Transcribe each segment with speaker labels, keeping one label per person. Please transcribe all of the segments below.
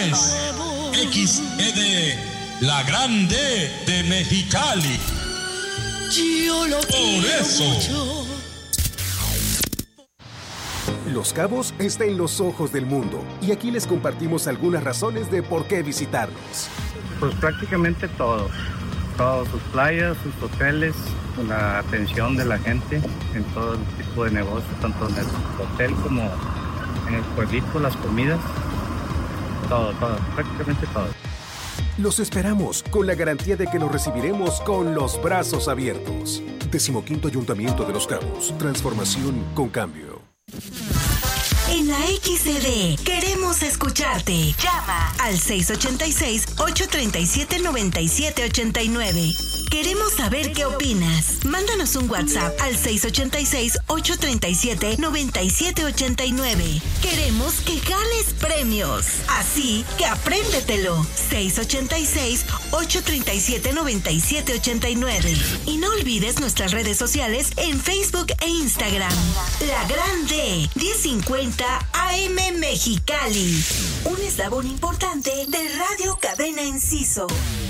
Speaker 1: XED, la grande de Mexicali.
Speaker 2: Yo lo
Speaker 1: Por eso.
Speaker 2: mucho.
Speaker 3: Los Cabos está en los ojos del mundo y aquí les compartimos algunas razones de por qué visitarnos.
Speaker 4: Pues prácticamente todo, sus playas, sus hoteles, la atención de la gente en todo tipo de negocios, tanto en el hotel como en el pueblito, las comidas, todo, prácticamente todo.
Speaker 3: Los esperamos con la garantía de que los recibiremos con los brazos abiertos. 15º Ayuntamiento de Los Cabos. Transformación con cambio.
Speaker 5: En la XCD queremos escucharte. Llama al 686-837-9789. Queremos saber qué opinas. Mándanos un WhatsApp al 686-837-9789. Queremos que ganes premios. Así que apréndetelo. 686-837-9789. Y no olvides nuestras redes sociales en Facebook e Instagram. La Grande 1050 AM Mexicali. Un eslabón importante de Radio Cadena Enciso.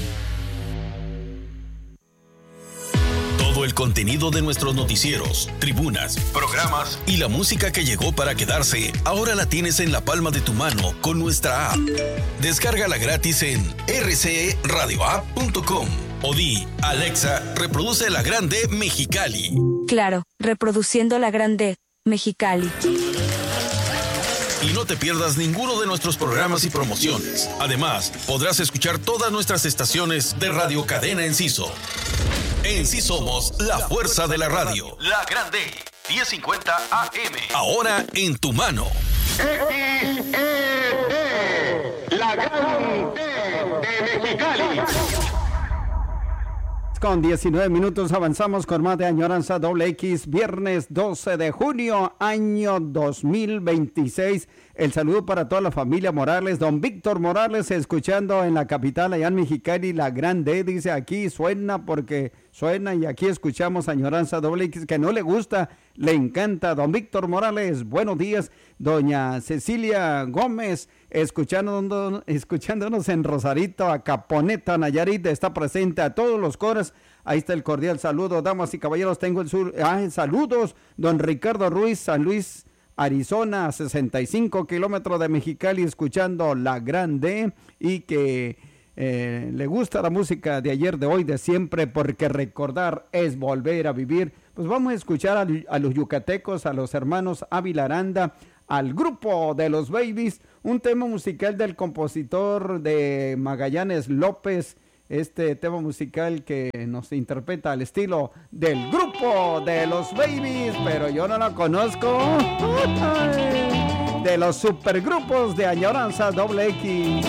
Speaker 6: Todo el contenido de nuestros noticieros, tribunas, programas y la música que llegó para quedarse, ahora la tienes en la palma de tu mano con nuestra app. Descárgala gratis en rcradioapp.com o di, Alexa, reproduce La Grande Mexicali.
Speaker 7: Claro, reproduciendo La Grande Mexicali.
Speaker 6: Y no te pierdas ninguno de nuestros programas y promociones. Además, podrás escuchar todas nuestras estaciones de Radio Cadena Enciso. En sí somos la fuerza de la radio. La Grande 1050 AM. Ahora en tu mano.
Speaker 8: La Grande de Mexicali.
Speaker 9: Con 19 minutos avanzamos con más de Añoranza XX, viernes 12 de junio, año 2026. El saludo para toda la familia Morales, don Víctor Morales, escuchando en la capital, allá en Mexicali, La Grande, dice aquí, suena porque suena y aquí escuchamos Añoranza XX, que no le gusta, le encanta. Don Víctor Morales, buenos días. Doña Cecilia Gómez, escuchándonos en Rosarito, Acaponeta, Nayarit, está presente a todos los coros. Ahí está el cordial saludo, damas y caballeros. Tengo el sur. Saludos, don Ricardo Ruiz, San Luis, Arizona, a 65 kilómetros de Mexicali, escuchando La Grande y que le gusta la música de ayer, de hoy, de siempre, porque recordar es volver a vivir. Pues vamos a escuchar a los yucatecos, a los hermanos Ávila Aranda, al grupo de los Babies, un tema musical del compositor de Magallanes López, este tema musical que nos interpreta al estilo del grupo de los Babies, pero yo no lo conozco, de los supergrupos de Añoranza XX.